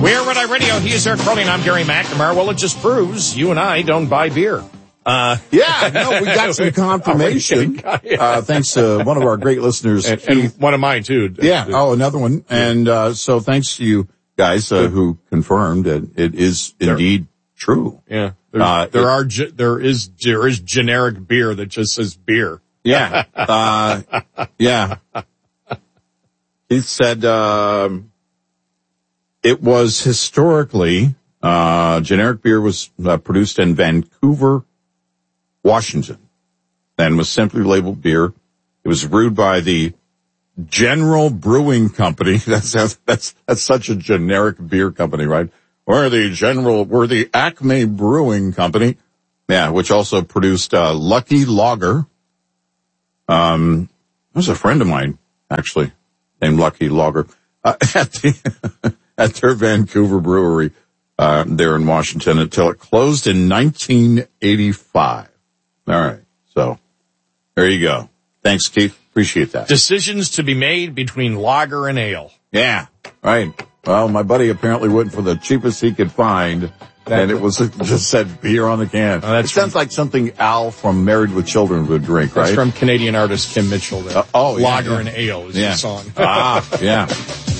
We're Red Eye Radio. He is Eric Crowley, and I'm Gary McNamara. Well, it just proves you and I don't buy beer. We got some confirmation. Thanks to one of our great listeners. And one of mine, too. Another one. And so thanks to you guys who confirmed that it is indeed true. Yeah. There is generic beer that just says beer. Yeah. He said it was historically generic beer was produced in Vancouver, Washington, and was simply labeled beer. It was brewed by the General Brewing Company. That's such a generic beer company, right? We're the Acme Brewing Company. Yeah, which also produced Lucky Lager. There's a friend of mine, actually, named Lucky Lager, at their Vancouver brewery, there in Washington until it closed in 1985. All right. So there you go. Thanks, Keith. Appreciate that. Decisions to be made between lager and ale. Yeah. Right. Well, my buddy apparently went for the cheapest he could find. And it just said beer on the can. It sounds like something Al from Married with Children would drink, right? That's from Canadian artist Kim Mitchell. Lager and ale is the song. Yeah.